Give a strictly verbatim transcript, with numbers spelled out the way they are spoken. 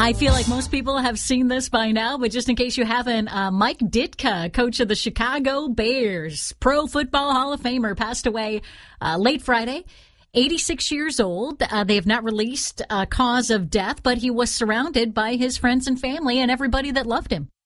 I feel like most people have seen this by now, but just in case you haven't, uh, Mike Ditka, coach of the Chicago Bears, Pro Football Hall of Famer, passed away uh, late Friday. eighty-six years old. Uh, they have not released a cause of death, but he was surrounded by his friends and family and everybody that loved him.